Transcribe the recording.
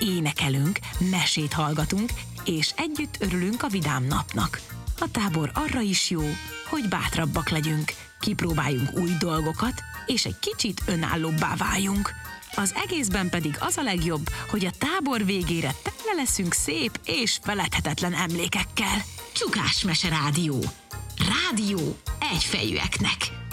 énekelünk, mesét hallgatunk, és együtt örülünk a vidám napnak. A tábor arra is jó, hogy bátrabbak legyünk, kipróbáljunk új dolgokat, és egy kicsit önállóbbá váljunk. Az egészben pedig az a legjobb, hogy a tábor végére tele leszünk szép és feledhetetlen emlékekkel. Csukás Mese Rádió. Rádió egyfejűeknek.